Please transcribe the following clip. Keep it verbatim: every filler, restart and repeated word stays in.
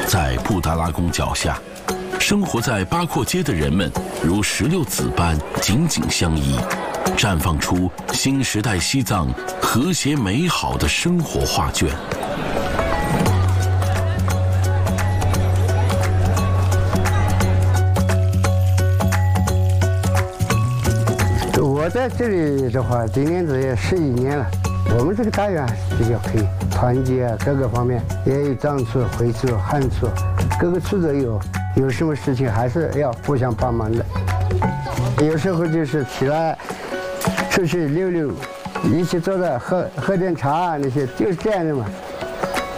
在布达拉宫脚下，生活在八廓街的人们如石榴籽般紧紧相依，绽放出新时代西藏和谐美好的生活画卷。 我在这里的话，今年子也十一年了。我们这个大院比较可以团结啊，各个方面也有藏处、回处、汉处，各个处都有。有什么事情还是要互相帮忙的。有时候就是起来出去溜溜，一起坐着喝喝点茶啊，那些就是这样的嘛。